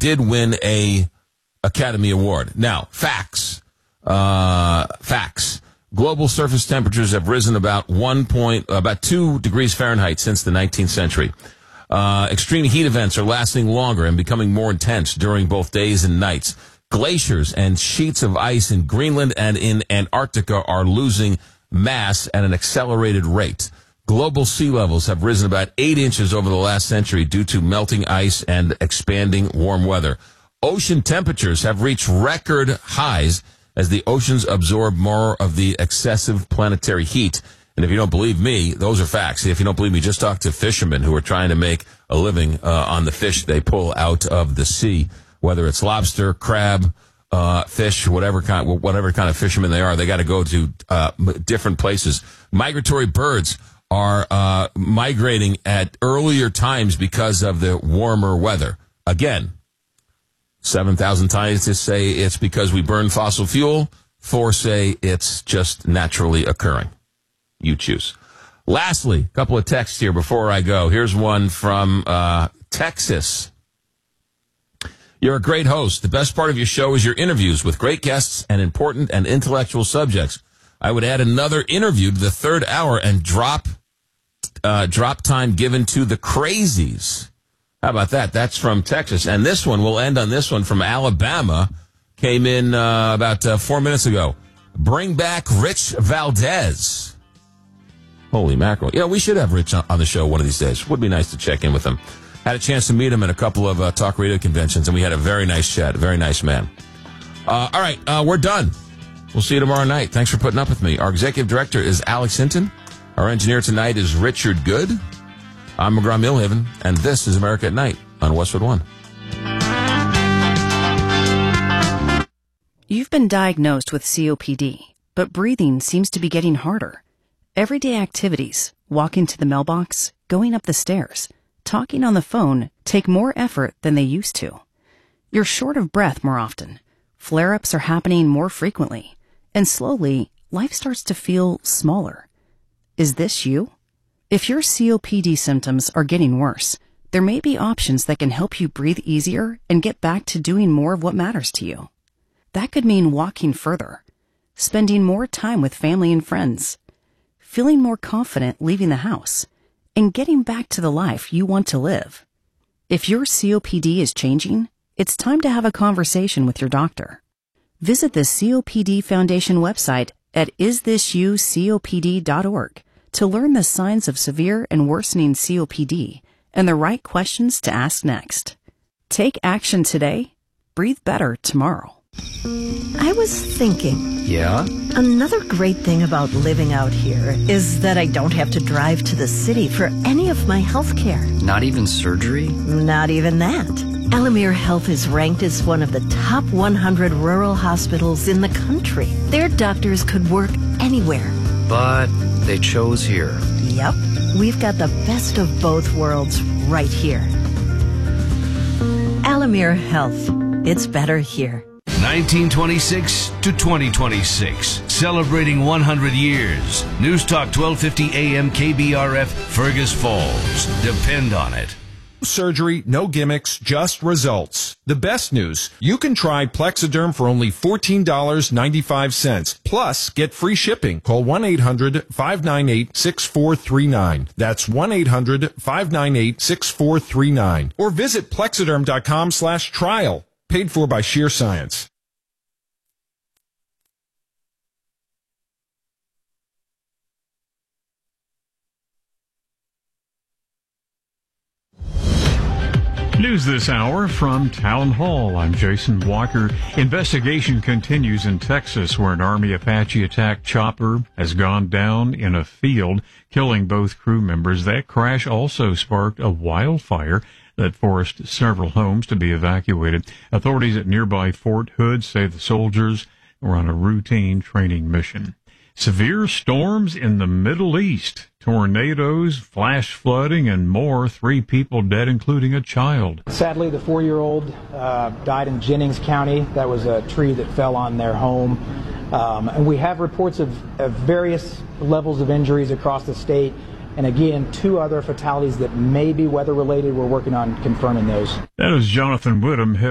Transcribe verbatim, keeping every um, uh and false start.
did win a Academy Award. Now, facts. Uh, facts. Global surface temperatures have risen about one point, about two degrees Fahrenheit since the nineteenth century. Uh, extreme heat events are lasting longer and becoming more intense during both days and nights. Glaciers and sheets of ice in Greenland and in Antarctica are losing mass at an accelerated rate. Global sea levels have risen about eight inches over the last century due to melting ice and expanding warm weather. Ocean temperatures have reached record highs as the oceans absorb more of the excessive planetary heat. And if you don't believe me, those are facts. If you don't believe me, just talk to fishermen who are trying to make a living uh, on the fish they pull out of the sea, whether it's lobster, crab, uh, fish, whatever kind, whatever kind of fishermen they are. They got to go to uh, different places. Migratory birds are uh, migrating at earlier times because of the warmer weather. Again, seven thousand scientists say it's because we burn fossil fuel. Four say it's just naturally occurring. You choose. Lastly, a couple of texts here before I go. Here's one from uh, Texas. You're a great host. The best part of your show is your interviews with great guests and important and intellectual subjects. I would add another interview to the third hour and drop uh, drop time given to the crazies. How about that? That's from Texas. And this one, we'll end on this one from Alabama. Came in uh, about uh, four minutes ago. Bring back Rich Valdez. Holy mackerel. Yeah, we should have Rich on the show one of these days. Would be nice to check in with him. Had a chance to meet him at a couple of uh, talk radio conventions, and we had a very nice chat. A very nice man. Uh, all right, uh, we're done. We'll see you tomorrow night. Thanks for putting up with me. Our executive director is Alex Hinton. Our engineer tonight is Richard Good. I'm McGraw Milhaven, and this is America at Night on Westwood One. You've been diagnosed with C O P D, but breathing seems to be getting harder. Everyday activities, walking to the mailbox, going up the stairs, talking on the phone take more effort than they used to. You're short of breath more often. Flare-ups are happening more frequently. And slowly, life starts to feel smaller. Is this you? If your C O P D symptoms are getting worse, there may be options that can help you breathe easier and get back to doing more of what matters to you. That could mean walking further, spending more time with family and friends, feeling more confident leaving the house, and getting back to the life you want to live. If your C O P D is changing, it's time to have a conversation with your doctor. Visit the C O P D Foundation website at is this you C O P D dot org to learn the signs of severe and worsening C O P D and the right questions to ask next. Take action today. Breathe better tomorrow. I was thinking. Yeah? Another great thing about living out here is that I don't have to drive to the city for any of my health care. Not even surgery? Not even that. Alamere Health is ranked as one of the top one hundred rural hospitals in the country. Their doctors could work anywhere. But they chose here. Yep. We've got the best of both worlds right here. Alamere Health. It's better here. nineteen twenty-six to twenty twenty-six, celebrating one hundred years. News Talk twelve fifty A M K B R F, Fergus Falls. Depend on it. Surgery, no gimmicks, just results. The best news, you can try Plexiderm for only fourteen dollars and ninety-five cents. Plus, get free shipping. Call one eight hundred five nine eight six four three nine. That's one eight hundred five nine eight six four three nine. Or visit plexiderm.com slash trial. Paid for by Sheer Science. News this hour from Town Hall. I'm Jason Walker. Investigation continues in Texas, where an Army Apache attack chopper has gone down in a field, killing both crew members. That crash also sparked a wildfire that forced several homes to be evacuated. Authorities at nearby Fort Hood say the soldiers were on a routine training mission. Severe storms in the Middle East. Tornadoes, flash flooding, and more. Three people dead, including a child. Sadly, the four-year-old uh, died in Jennings County. That was a tree that fell on their home. Um, and we have reports of, of various levels of injuries across the state. And again, two other fatalities that may be weather-related. We're working on confirming those. That is Jonathan Whittam,